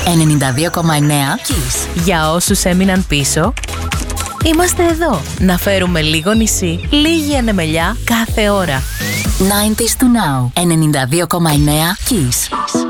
92,9 Kiss. Για όσους έμειναν πίσω, είμαστε εδώ να φέρουμε λίγο νησί, λίγη ανεμελιά κάθε ώρα. 90s to now. 92,9 Kiss.